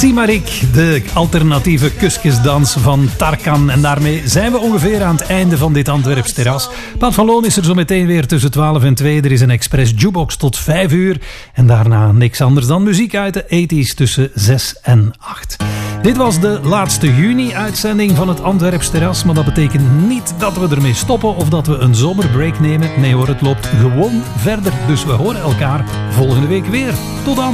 Timarik, de alternatieve kusjesdans van Tarkan. En daarmee zijn we ongeveer aan het einde van dit Antwerps terras. Pat van Loon is er zo meteen weer tussen 12 en 2. Er is een Express Jukebox tot 5 uur. En daarna niks anders dan muziek uit de 80's tussen 6 en 8. Dit was de laatste juni-uitzending van het Antwerps terras. Maar dat betekent niet dat we ermee stoppen of dat we een zomerbreak nemen. Nee hoor, het loopt gewoon verder. Dus we horen elkaar volgende week weer. Tot dan!